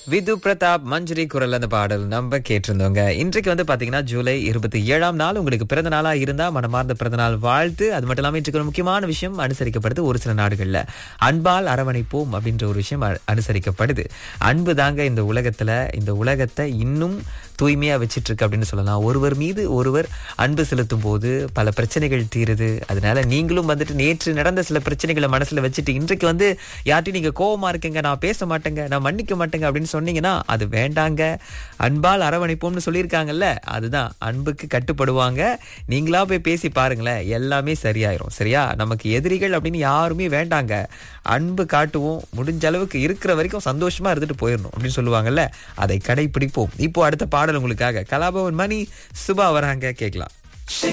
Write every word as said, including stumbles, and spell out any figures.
விது பிரதாப் மஞ்சுரி குரல் அந்த பாடல் நம்ம கேட்டிருந்தோங்க. இன்றைக்கு வந்து பாத்தீங்கன்னா ஜூலை இருபத்தி ஏழாம் நாள் உங்களுக்கு பிறந்த நாளா இருந்தா மனமார்ந்த பிறந்த நாள் வாழ்த்து. அது மட்டும் இல்லாம இன்றைக்கு ஒரு முக்கியமான விஷயம் அனுசரிக்கப்படுது. ஒரு சில நாடுகள்ல அன்பால் அரவணைப்போம் அப்படின்ற ஒரு விஷயம் அ- அனுசரிக்கப்படுது. அன்பு தாங்க இந்த உலகத்துல இந்த உலகத்தை இன்னும் தூய்மையா வச்சிட்டு இருக்கு அப்படின்னு சொல்லலாம். ஒருவர் மீது ஒருவர் அன்பு செலுத்தும் போது பல பிரச்சனைகள் தீருது. அதனால நீங்களும் வந்துட்டு நேற்று நடந்த சில பிரச்சனைகளை மனசுல வச்சுட்டு இன்றைக்கு வந்து யார்ட்டையும் நீங்க கோவமா இருக்கீங்க, நான் பேச மாட்டேங்க, நான் மன்னிக்க மாட்டேங்க அப்படின்னு சொன்னீங்கன்னா அது வேண்டாங்க. அன்பால் அரவணைப்போம்னு சொல்லியிருக்காங்கல்ல, அதுதான் அன்புக்கு கட்டுப்படுவாங்க. நீங்களா போய் பேசி பாருங்களேன், எல்லாமே சரியாயிரும். சரியா? நமக்கு எதிரிகள் அப்படின்னு யாருமே வேண்டாங்க. அன்பு காட்டுவோம், முடிஞ்ச அளவுக்கு இருக்கிற வரைக்கும் சந்தோஷமா இருந்துட்டு போயிடணும் அப்படின்னு சொல்லுவாங்கல்ல, அதை கடைபிடிப்போம். இப்போ அடுத்த பாடல் உங்களுக்காக கலாபவன் மணி சுபா வராங்க, கேட்கலாம்.